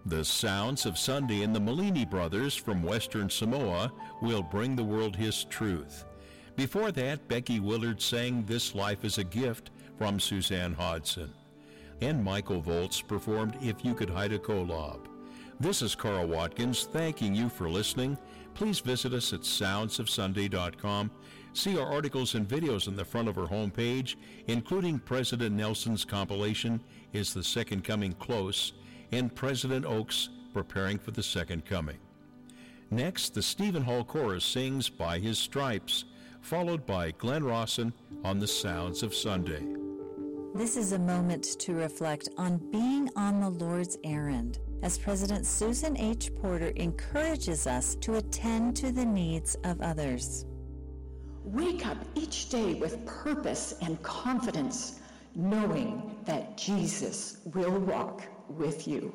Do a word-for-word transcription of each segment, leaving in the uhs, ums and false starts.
The Sounds of Sunday and the Malini Brothers from Western Samoa will bring the world His truth. Before that, Becky Willard sang This Life is a Gift from Suzanne Hodson. And Michael Volz performed If You Could Hide a Kolob. This is Carl Watkins thanking you for listening. Please visit us at sounds of sunday dot com. See our articles and videos on the front of our homepage, including President Nelson's compilation, Is the Second Coming Close? And President Oaks, Preparing for the Second Coming. Next, the Stephen Hall Chorus sings By His Stripes, followed by Glenn Rawson on the Sounds of Sunday. This is a moment to reflect on being on the Lord's errand, as President Susan H. Porter encourages us to attend to the needs of others. Wake up each day with purpose and confidence, knowing that Jesus will walk with you.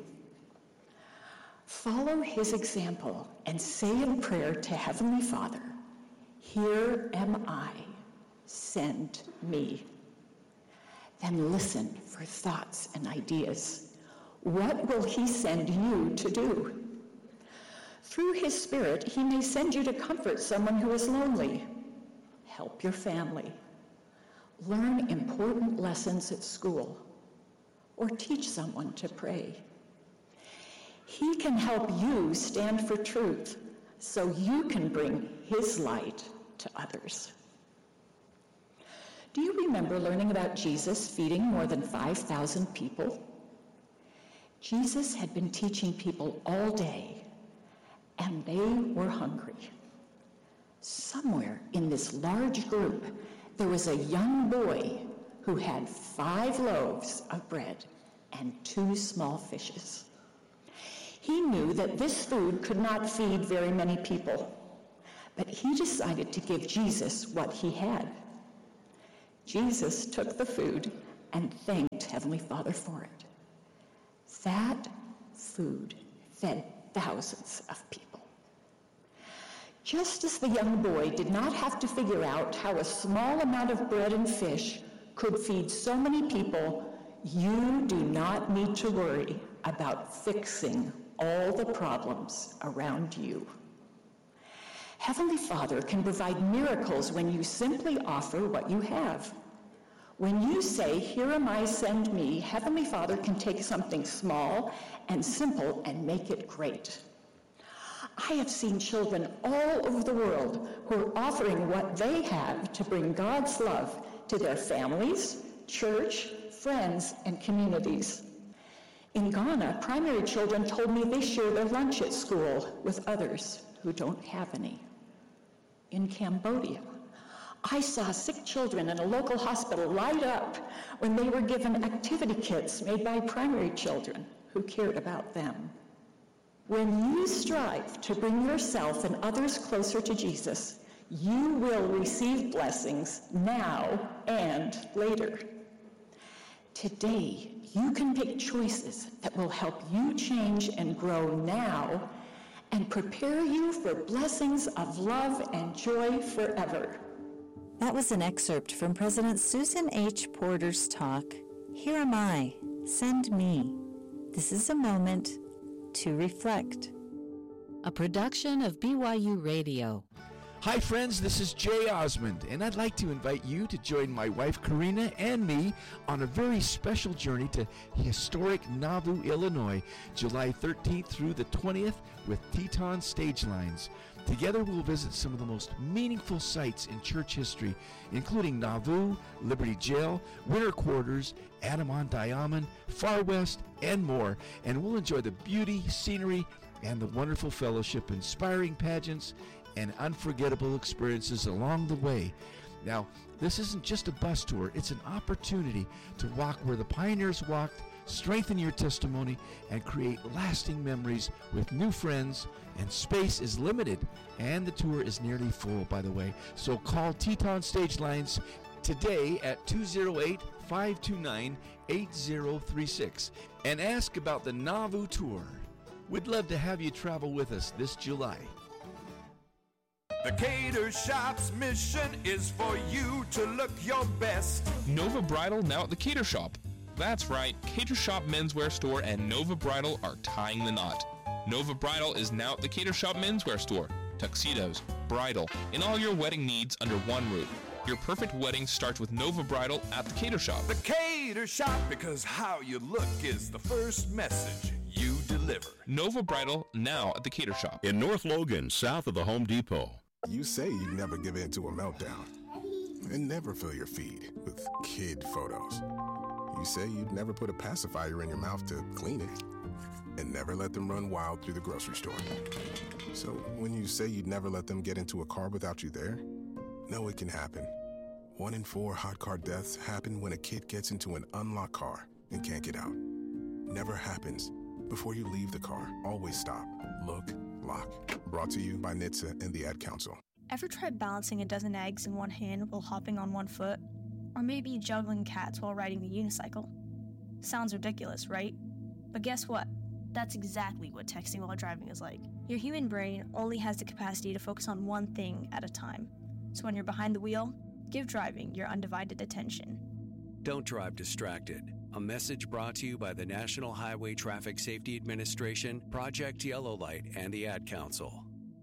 Follow His example and say in prayer to Heavenly Father, "Here am I, send me." Then listen for thoughts and ideas. What will He send you to do? Through His Spirit, He may send you to comfort someone who is lonely, help your family, learn important lessons at school, or teach someone to pray. He can help you stand for truth so you can bring His light to others. Do you remember learning about Jesus feeding more than five thousand people? Jesus had been teaching people all day, and they were hungry. Somewhere in this large group, there was a young boy who had five loaves of bread and two small fishes. He knew that this food could not feed very many people, but he decided to give Jesus what he had. Jesus took the food and thanked Heavenly Father for it. That food fed thousands of people. Just as the young boy did not have to figure out how a small amount of bread and fish could feed so many people, you do not need to worry about fixing all the problems around you. Heavenly Father can provide miracles when you simply offer what you have. When you say, "Here am I, send me," Heavenly Father can take something small and simple and make it great. I have seen children all over the world who are offering what they have to bring God's love to their families, church, friends, and communities. In Ghana, primary children told me they share their lunch at school with others who don't have any. In Cambodia, I saw sick children in a local hospital light up when they were given activity kits made by primary children who cared about them. When you strive to bring yourself and others closer to Jesus, you will receive blessings now and later. Today, you can make choices that will help you change and grow now and prepare you for blessings of love and joy forever. That was an excerpt from President Susan H. Porter's talk, "Here am I, send me." This is a moment to reflect. A production of B Y U Radio. Hi friends, this is Jay Osmond, and I'd like to invite you to join my wife Karina and me on a very special journey to historic Nauvoo, Illinois, July thirteenth through the twentieth with Teton Stage Lines. Together we'll visit some of the most meaningful sites in church history, including Nauvoo, Liberty Jail, Winter Quarters, Adamant-Diamond, Far West, and more, and we'll enjoy the beauty, scenery, and the wonderful fellowship, inspiring pageants, and unforgettable experiences along the way. Now, this isn't just a bus tour, it's an opportunity to walk where the pioneers walked, strengthen your testimony, and create lasting memories with new friends. And space is limited, and the tour is nearly full, by the way. So call Teton Stage Lines today at two oh eight, five two nine, eight oh three six and ask about the Nauvoo tour. We'd love to have you travel with us this July. The Cater Shop's mission is for you to look your best. Nova Bridal now at the Cater Shop. That's right, Cater Shop Menswear Store and Nova Bridal are tying the knot. Nova Bridal is now at the Cater Shop Menswear Store. Tuxedos, bridal, and all your wedding needs under one roof. Your perfect wedding starts with Nova Bridal at the Cater Shop. The Cater Shop, because how you look is the first message you deliver. Nova Bridal, now at the Cater Shop. In North Logan, south of the Home Depot. You say you'd never give in to a meltdown and never fill your feed with kid photos. You say you'd never put a pacifier in your mouth to clean it and never let them run wild through the grocery store. So when you say you'd never let them get into a car without you there, no, it can happen. One in four hot car deaths happen when a kid gets into an unlocked car and can't get out. Never happens. Before you leave the car, always stop, look, lock. Brought to you by N H T S A and the Ad Council. Ever tried balancing a dozen eggs in one hand while hopping on one foot? Or maybe juggling cats while riding the unicycle? Sounds ridiculous, right? But guess what? That's exactly what texting while driving is like. Your human brain only has the capacity to focus on one thing at a time. So when you're behind the wheel, give driving your undivided attention. Don't drive distracted. A message brought to you by the National Highway Traffic Safety Administration, Project Yellow Light, and the Ad Council.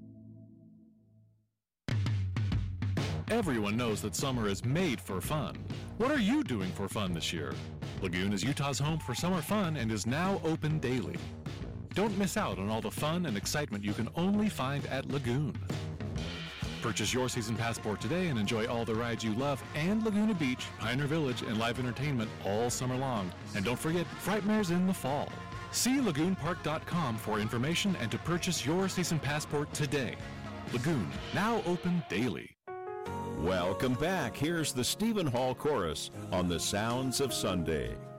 Everyone knows that summer is made for fun. What are you doing for fun this year? Lagoon is Utah's home for summer fun and is now open daily. Don't miss out on all the fun and excitement you can only find at Lagoon. Purchase your season passport today and enjoy all the rides you love and Laguna Beach, Pioneer Village, and live entertainment all summer long. And don't forget, Frightmares in the fall. See lagoon park dot com for information and to purchase your season passport today. Lagoon, now open daily. Welcome back. Here's the Stephen Hall Chorus on the Sounds of Sunday.